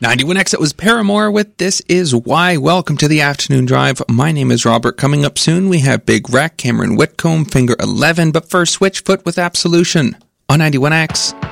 91X, that was Paramore with This Is Why. Welcome to the Afternoon Drive. My name is Robert. Coming up soon, we have Big Wreck, Cameron Whitcomb, Finger 11, but first, Switchfoot with Absolution on 91X.